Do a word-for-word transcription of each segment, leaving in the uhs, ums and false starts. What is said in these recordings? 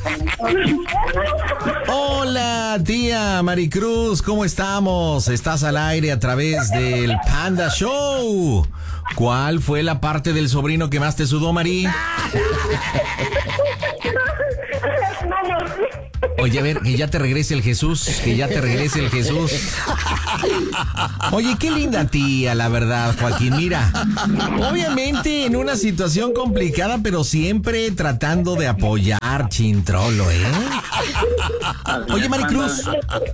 Hola, tía Maricruz, ¿cómo estamos? Estás al aire a través del Panda Show. ¿Cuál fue la parte del sobrino que más te sudó, Mari? Oye, a ver, que ya te regrese el Jesús, que ya te regrese el Jesús. Oye, qué linda tía, la verdad, Joaquín. Mira, obviamente en una situación complicada, pero siempre tratando de apoyar, chintrolo, ¿eh? Oye, Maricruz.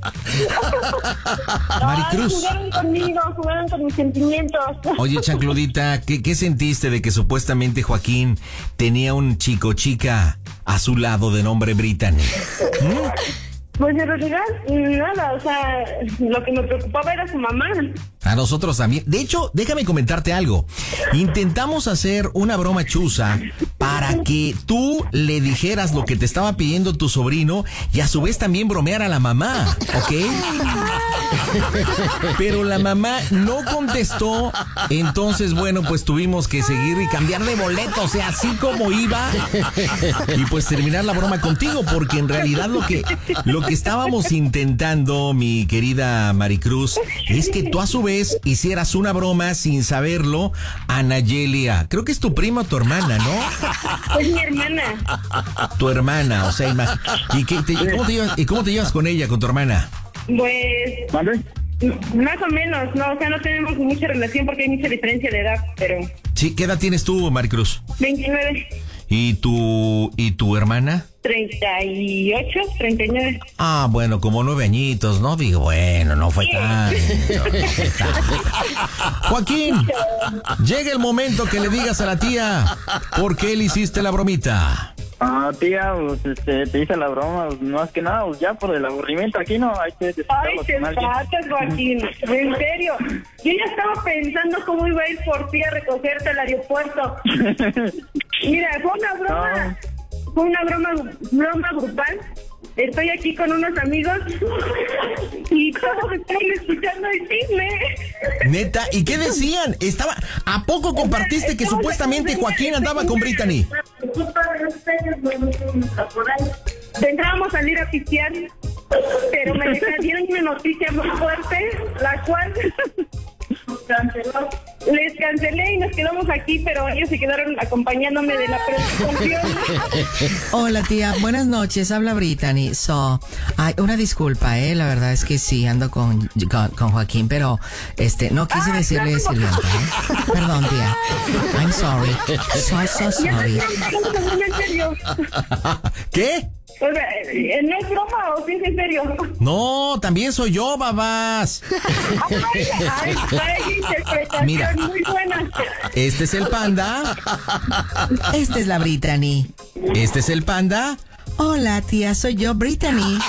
Maricruz. Ay, jugaron conmigo, jugaron con mis sentimientos. Oye, chancludita, ¿qué, qué sentiste de que supuestamente Joaquín tenía un chico chica a su lado de nombre Brittany? ¿Mm? Pues en realidad, nada, o sea, lo que me preocupaba era su mamá. A nosotros también. De hecho, déjame comentarte algo. Intentamos hacer una broma chuza para que tú le dijeras lo que te estaba pidiendo tu sobrino y a su vez también bromear a la mamá, ¿ok? Pero la mamá no contestó, entonces, bueno, pues tuvimos que seguir y cambiar de boleto, o sea, así como iba, y pues terminar la broma contigo, porque en realidad lo que, lo que estábamos intentando, mi querida Maricruz, es que tú a su vez hicieras una broma sin saberlo a Nayelia. Creo que es tu prima o tu hermana, ¿no? Es mi hermana. Tu hermana, o sea, ima- ¿y, qué te, y, cómo te llevas, ¿y cómo te llevas con ella, con tu hermana? Pues, ¿Vale? más o menos, no, o sea, no tenemos mucha relación porque hay mucha diferencia de edad, pero... Sí, ¿qué edad tienes tú, Maricruz? veintinueve. ¿Y tu, y tu hermana? treinta y ocho, treinta y nueve. Ah, bueno, como nueve añitos, ¿no? Digo, bueno, no fue tanto, no fue tanto. Joaquín, llega el momento que le digas a la tía por qué le hiciste la bromita. Ah, tía, pues este, te hice la broma, pues, más que nada, pues ya por el aburrimiento aquí, ¿no? Hay que Ay, desquitarlos te con alguien. patas, Joaquín. En serio. Yo ya estaba pensando cómo iba a ir por ti a recogerte al aeropuerto. Mira, fue una broma. Fue una broma, broma grupal. Estoy aquí con unos amigos y todos están escuchando el chisme. Neta, ¿y qué decían? Estaba, ¿a poco compartiste que supuestamente Joaquín andaba con Brittany? Pensábamos a salir a pistear, pero me dieron una noticia muy fuerte, la cual les cancelé y nos quedamos aquí, pero ellos se quedaron acompañándome de la presentación. Hola tía, buenas noches, habla Brittany. So, ay, una disculpa, eh, la verdad es que sí, ando con, con, con Joaquín, pero este, no quise decirle sirvienta, ¿eh? Perdón tía, I'm sorry, so, so sorry. ¿En serio? ¿Qué? O sea, ¿no es broma o sí es en serio? No, también soy yo, babás. Ay, ay, ay, interpretación Mira. muy buena. Este es el panda. Esta es la Brittany. Este es el panda. Hola tía, soy yo, Brittany.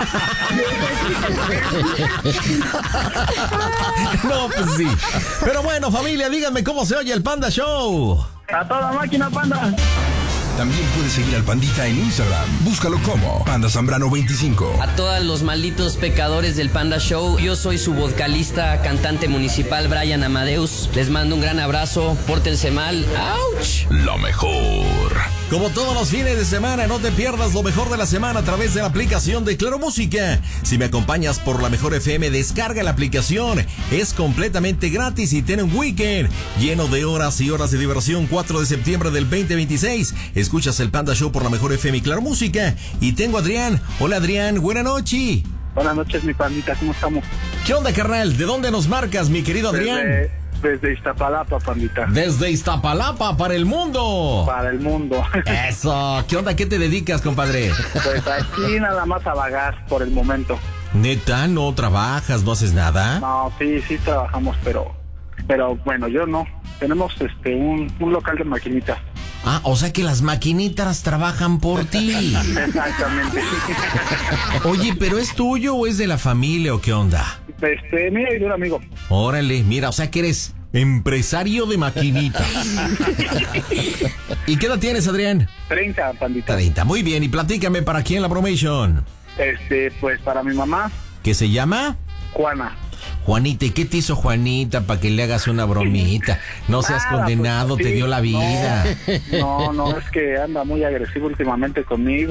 No, pues sí. Pero bueno, familia, díganme cómo se oye el Panda Show. A toda máquina, panda. También puedes seguir al Pandita en Instagram. Búscalo como Panda Zambrano veinticinco. A todos los malditos pecadores del Panda Show, yo soy su vocalista, cantante municipal, Brian Amadeus. Les mando un gran abrazo, pórtense mal. ¡Auch! Lo mejor. Como todos los fines de semana, no te pierdas lo mejor de la semana a través de la aplicación de Claro Música. Si me acompañas por la Mejor F M, descarga la aplicación. Es completamente gratis y tiene un weekend lleno de horas y horas de diversión. cuatro de septiembre del veinte veintiséis. Escuchas el Panda Show por la Mejor F M y Claro Música. Y tengo a Adrián. Hola Adrián, buena noche. Buenas noches, mi pandita, ¿cómo estamos? ¿Qué onda, carnal? ¿De dónde nos marcas, mi querido Adrián? Desde, desde Iztapalapa, pandita. Desde Iztapalapa para el mundo. Para el mundo. Eso. ¿Qué onda? ¿Qué te dedicas, compadre? Pues aquí nada más a vagar por el momento. ¿Neta? ¿No trabajas? ¿No haces nada? No, sí, sí trabajamos, pero pero bueno, yo no. Tenemos este un, un local de maquinitas. Ah, o sea que las maquinitas trabajan por ti. Exactamente. Oye, ¿pero es tuyo o es de la familia o qué onda? Este, mira, y de un amigo. Órale, mira, o sea que eres empresario de maquinitas. ¿Y qué edad tienes, Adrián? treinta, pandita. treinta, muy bien. Y platícame, ¿para quién la bromation? Este, pues para mi mamá, ¿Qué se llama? Juana. Juanita, ¿y qué te hizo Juanita para que le hagas una bromita? No seas Nada, condenado, pues, te sí, dio la vida. No, no, es que anda muy agresivo últimamente conmigo.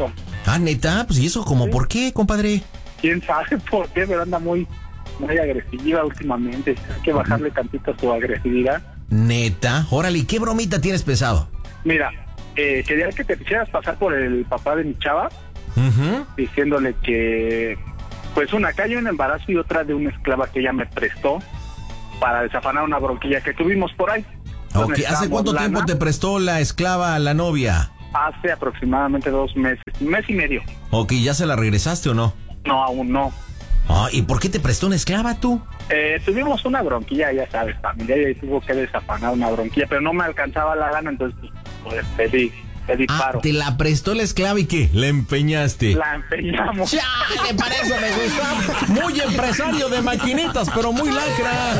Ah, ¿neta? Pues, ¿y eso como Sí. por qué, compadre? ¿Quién sabe por qué? Pero anda muy, muy agresiva últimamente. Hay que bajarle tantito su agresividad. ¿Neta? Órale, ¿y qué bromita tienes pesado? Mira, eh, quería que te quisieras pasar por el papá de mi chava, Ujú. diciéndole que, pues, una cayó en embarazo y otra de una esclava que ella me prestó para desafanar una bronquilla que tuvimos por ahí. Ok, Entonces, ¿hace cuánto necesitábamos tiempo lana. te prestó la esclava a la novia? Hace aproximadamente dos meses, un mes y medio. Ok, ¿ya se la regresaste o no? No, aún no. Ah, ¿y por qué te prestó una esclava tú? Eh, tuvimos una bronquilla, ya sabes, familia, y tuvo que desafanar una bronquilla, pero no me alcanzaba la gana, entonces pues pedí, pedí Ah, paro. te la prestó la esclava y ¿qué? La empeñaste. La empeñamos. ¡Chale! Para eso me gusta. Muy empresario de maquinitas, pero muy lacra.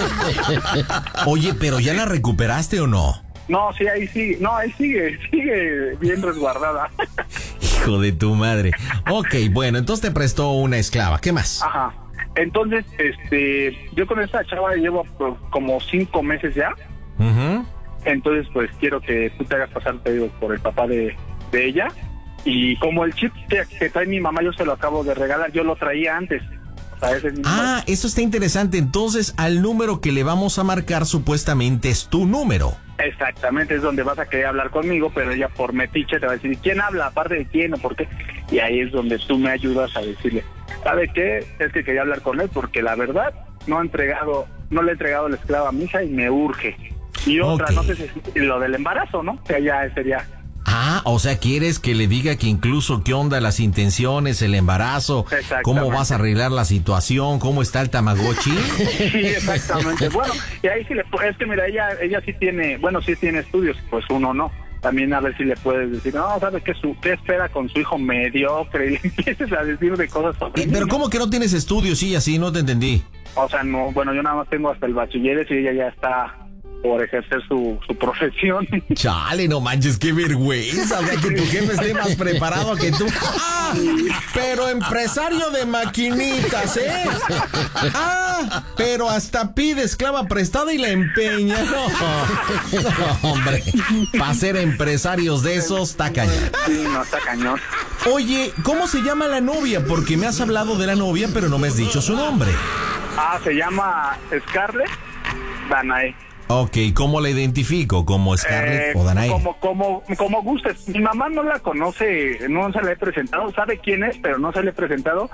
Oye, ¿pero ya la recuperaste o no? No, sí, ahí sigue, no, ahí sigue, sigue bien resguardada. Hijo de tu madre. Ok, bueno, entonces te prestó una esclava. ¿Qué más? Ajá. Entonces, este, yo con esta chava llevo pues, como cinco meses ya. Ujú. Entonces, pues quiero que tú te hagas pasar, te digo, por el papá de, de ella. Y como el chip que, que trae mi mamá, yo se lo acabo de regalar, yo lo traía antes. O sea, ese mismo. Ah, eso está interesante. Entonces, al número que le vamos a marcar supuestamente es tu número. Exactamente, es donde vas a querer hablar conmigo, pero ella por metiche te va a decir, ¿quién habla? ¿Aparte de quién o por qué? Y ahí es donde tú me ayudas a decirle, ¿sabe qué? Es que quería hablar con él porque la verdad no ha entregado, no le he entregado la esclava a mi hija y me urge. Y otra, Ok. no sé si lo del embarazo, ¿no? Que ya sería... Ah, o sea, ¿quieres que le diga que incluso qué onda las intenciones, el embarazo, Exactamente. cómo vas a arreglar la situación, cómo está el Tamagotchi? Sí, exactamente. Bueno, y ahí sí le pu- es que mira, ella ella sí tiene, bueno, sí tiene estudios, pues uno no. También a ver si le puedes decir, no, ¿sabes qué, su, qué espera con su hijo mediocre? Y le empieces a decir de cosas sobre Eh, Pero mí. ¿cómo que no tienes estudios? Sí, así, no te entendí. O sea, no, bueno, yo nada más tengo hasta el bachiller y ella ya está por ejercer su, su profesión. Chale, no manches, qué vergüenza. O sea, que tu jefe esté más preparado que tú. ¡Ah! Pero empresario de maquinitas, ¿eh? ¡Ah! Pero hasta pide esclava prestada y la empeña. No, no hombre. Para ser empresarios de esos, está cañón. Sí, no, está cañón. Oye, ¿cómo se llama la novia? Porque me has hablado de la novia, pero no me has dicho su nombre. Ah, se llama Scarlett Danae. Ok, ¿cómo la identifico? ¿Como Scarlett Eh, o Danae? Como, como, como gustes. Mi mamá no la conoce, no se la he presentado, sabe quién es, pero no se la he presentado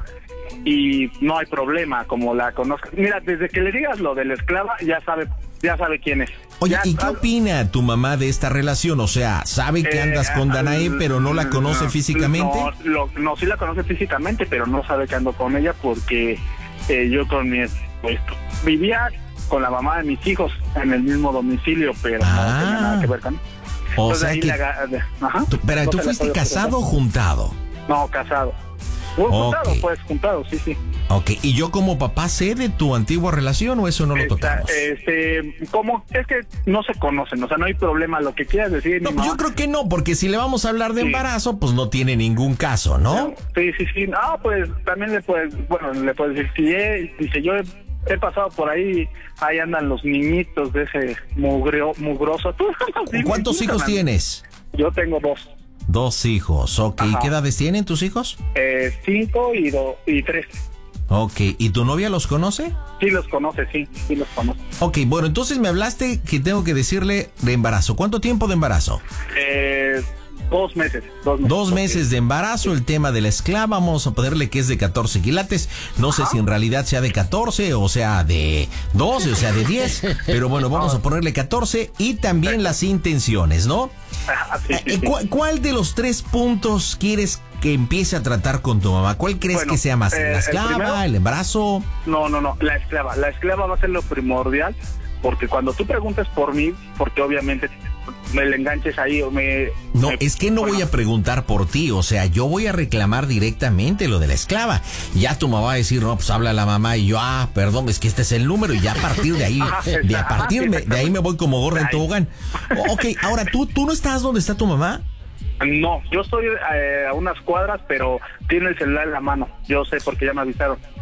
y no hay problema, como la conozca. Mira, desde que le digas lo de la esclava, ya sabe, ya sabe quién es. Oye, Ya ¿y qué sabe- opina tu mamá de esta relación? O sea, ¿sabe que Eh, andas con Danae, al- pero no la conoce no, físicamente? No, lo- no, sí la conoce físicamente, pero no sabe que ando con ella porque eh, yo con mi pues, vivía con la mamá de mis hijos en el mismo domicilio, pero Ah. no tenía nada que ver con... O Entonces, sea ahí que... le aga- ajá. tú- pero No tú se le fuiste puede casado o presentar. juntado. No, casado. Muy juntado, Ok. pues, juntado, sí, sí. Ok, ¿y yo como papá sé de tu antigua relación o eso no lo Está, tocamos? este, ¿cómo? Es que no se conocen, o sea, no hay problema, lo que quieras decir. No, mi pues yo mamá- creo que no, porque si le vamos a hablar de Sí. embarazo, pues no tiene ningún caso, ¿no? Sí, sí, sí. No, pues también le puedes, bueno, le puedes decir, si he, dice, yo he, he pasado por ahí, ahí andan los niñitos de ese mugreo, mugroso. Tú, dime, ¿Cuántos tú, hijos Fernando. tienes? Yo tengo dos, Dos hijos, ok. Ajá. ¿Qué edades tienen tus hijos? eh, cinco y, do, y tres. Ok, ¿y tu novia los conoce? Sí los conoce, sí, sí los conoce. Ok, bueno, entonces me hablaste que tengo que decirle de embarazo. ¿Cuánto tiempo de embarazo? Eh, dos meses, dos meses. Dos meses de embarazo, el tema de la esclava, vamos a ponerle que es de catorce quilates. No sé si en realidad sea de catorce o sea de doce o sea de diez, pero bueno, vamos a ponerle catorce y también las intenciones, ¿no? Ajá, sí, sí, Eh, sí. ¿cu- ¿Cuál de los tres puntos quieres que empiece a tratar con tu mamá? ¿Cuál crees Bueno, que sea más? eh, ¿La el esclava, primero- el embarazo? No, no, no, la esclava. La esclava va a ser lo primordial, porque cuando tú preguntes por mí, porque obviamente me le enganches ahí o me... No, me- es que no bueno, voy a preguntar por ti, o sea, yo voy a reclamar directamente lo de la esclava. Ya tu mamá va a decir, no, pues habla a la mamá y yo, ah, perdón, es que este es el número y ya a partir de ahí, de a partir me- de ahí me voy como gorra en tobogán. O- Ok, ahora, ¿tú, ¿tú no estás donde está tu mamá? No, yo estoy eh, a unas cuadras, pero tiene el celular en la mano. Yo sé porque ya me avisaron.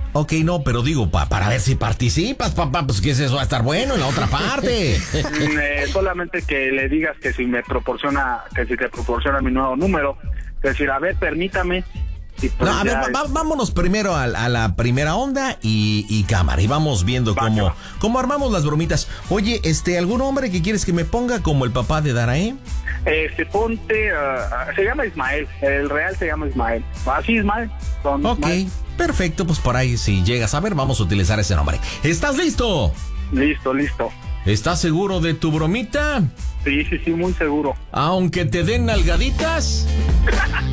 Ok, no, pero digo, pa, para ver si participas, papá, pues que eso va a estar bueno en la otra parte. Eh, solamente que le digas que si me proporciona, que si te proporciona mi nuevo número, que decir, a ver, permítame. Y pues No, a ver, ya va- es- va- vámonos primero a, a la primera onda y, y cámara, y vamos viendo Va, cómo, va. cómo armamos las bromitas. Oye, este, ¿algún hombre que quieres que me ponga como el papá de Darae? Este, ponte, ah, se llama Ismael, el real se llama Ismael. Así, Ismael. Don Ok, Ismael. perfecto, pues por ahí si llegas a ver, vamos a utilizar ese nombre. ¿Estás listo? Listo, listo. ¿Estás seguro de tu bromita? Sí, sí, sí, muy seguro. Aunque te den nalgaditas.